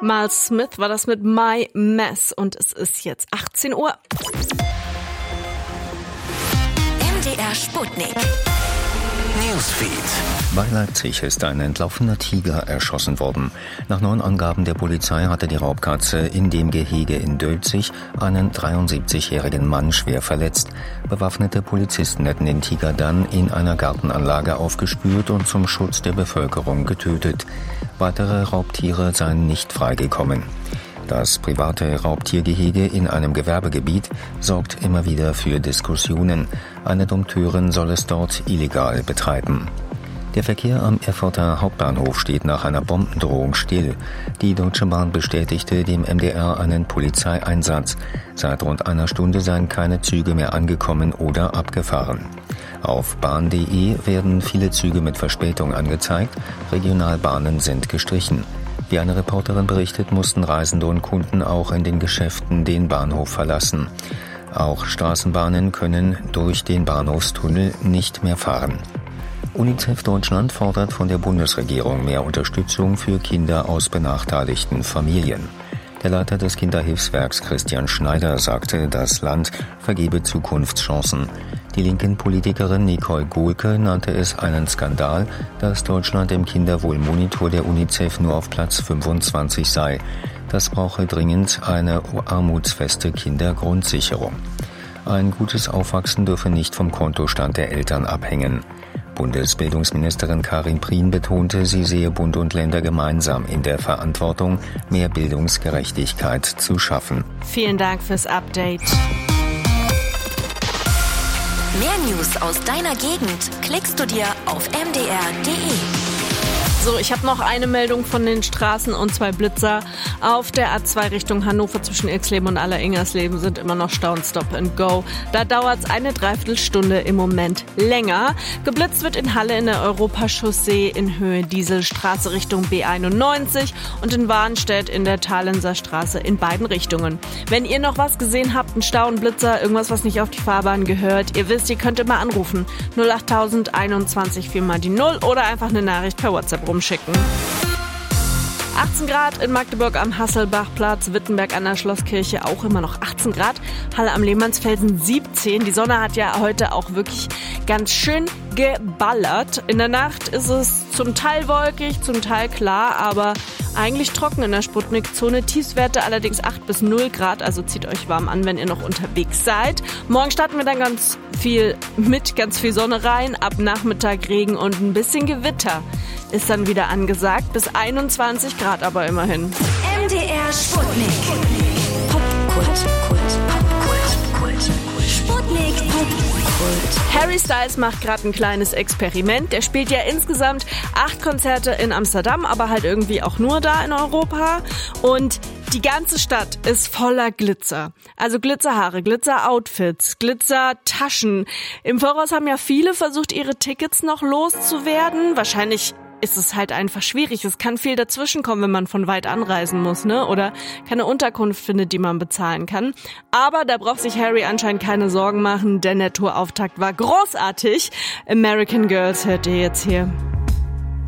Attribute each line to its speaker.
Speaker 1: Miles Smith war das mit My Mess und es ist jetzt 18 Uhr.
Speaker 2: MDR Sputnik. Newsfeed.
Speaker 3: Bei Leipzig ist ein entlaufener Tiger erschossen worden. Nach 9 Angaben der Polizei hatte die Raubkatze in dem Gehege in Dölzig einen 73-jährigen Mann schwer verletzt. Bewaffnete Polizisten hätten den Tiger dann in einer Gartenanlage aufgespürt und zum Schutz der Bevölkerung getötet. Weitere Raubtiere seien nicht freigekommen. Das private Raubtiergehege in einem Gewerbegebiet sorgt immer wieder für Diskussionen. Eine Dompteurin soll es dort illegal betreiben. Der Verkehr am Erfurter Hauptbahnhof steht nach einer Bombendrohung still. Die Deutsche Bahn bestätigte dem MDR einen Polizeieinsatz. Seit rund einer Stunde seien keine Züge mehr angekommen oder abgefahren. Auf bahn.de werden viele Züge mit Verspätung angezeigt. Regionalbahnen sind gestrichen. Wie eine Reporterin berichtet, mussten Reisende und Kunden auch in den Geschäften den Bahnhof verlassen. Auch Straßenbahnen können durch den Bahnhofstunnel nicht mehr fahren. UNICEF Deutschland fordert von der Bundesregierung mehr Unterstützung für Kinder aus benachteiligten Familien. Der Leiter des Kinderhilfswerks Christian Schneider sagte, das Land vergebe Zukunftschancen. Die linken Politikerin Nicole Gohlke nannte es einen Skandal, dass Deutschland im Kinderwohlmonitor der UNICEF nur auf Platz 25 sei. Das brauche dringend eine armutsfeste Kindergrundsicherung. Ein gutes Aufwachsen dürfe nicht vom Kontostand der Eltern abhängen. Bundesbildungsministerin Karin Prien betonte, sie sehe Bund und Länder gemeinsam in der Verantwortung, mehr Bildungsgerechtigkeit zu schaffen.
Speaker 1: Vielen Dank fürs Update.
Speaker 2: Mehr News aus deiner Gegend klickst du dir auf mdr.de.
Speaker 1: So, ich habe noch eine Meldung von den Straßen und 2 Blitzer. Auf der A2 Richtung Hannover zwischen Ilksleben und Aller-Ingersleben sind immer noch Stau und Stop and Go. Da dauert es eine Dreiviertelstunde im Moment länger. Geblitzt wird in Halle in der Europachaussee in Höhe Dieselstraße Richtung B91 und in Warnstedt in der Thalenser Straße in beiden Richtungen. Wenn ihr noch was gesehen habt, einen Stau, einen Blitzer, irgendwas, was nicht auf die Fahrbahn gehört, ihr wisst, ihr könnt immer anrufen. 08000 21 4 mal die 0 oder einfach eine Nachricht per WhatsApp rumschicken. 18 Grad in Magdeburg am Hasselbachplatz, Wittenberg an der Schlosskirche auch immer noch 18 Grad, Halle am Lehmannsfelsen 17. Die Sonne hat ja heute auch wirklich ganz schön geballert. In der Nacht ist es zum Teil wolkig, zum Teil klar, aber eigentlich trocken in der Sputnik-Zone. Tiefstwerte allerdings 8 bis 0 Grad, also zieht euch warm an, wenn ihr noch unterwegs seid. Morgen starten wir dann ganz viel Sonne rein, ab Nachmittag Regen und ein bisschen Gewitter ist dann wieder angesagt, bis 21 Grad aber immerhin.
Speaker 2: MDR Sputnik. Popkult. Sputnik.
Speaker 1: Harry Styles macht gerade ein kleines Experiment. Der spielt ja insgesamt 8 Konzerte in Amsterdam, aber halt irgendwie auch nur da in Europa. Und die ganze Stadt ist voller Glitzer. Also Glitzerhaare, Glitzeroutfits, Glitzertaschen. Im Voraus haben ja viele versucht, ihre Tickets noch loszuwerden. Wahrscheinlich ist es halt einfach schwierig. Es kann viel dazwischen kommen, wenn man von weit anreisen muss, ne? Oder keine Unterkunft findet, die man bezahlen kann. Aber da braucht sich Harry anscheinend keine Sorgen machen, denn der Tourauftakt war großartig. American Girls hört ihr jetzt hier.